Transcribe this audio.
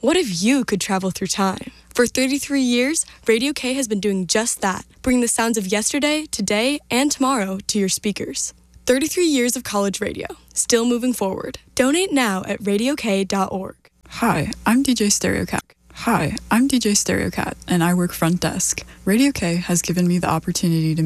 What if you could travel through time? For 33 years, Radio K has been doing just that, bringing the sounds of yesterday, today, and tomorrow to your speakers. 33 years of college radio, still moving forward. Donate now at radiok.org. Hi, I'm DJ Stereocat, and I work front desk. Radio K has given me the opportunity to